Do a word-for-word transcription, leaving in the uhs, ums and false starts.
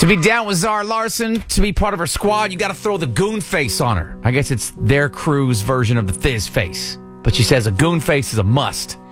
To be down with Zara Larson, to be part of her squad, you got to throw the goon face on her. I guess it's their crew's version of the Fizz face. But she says a goon face is a must.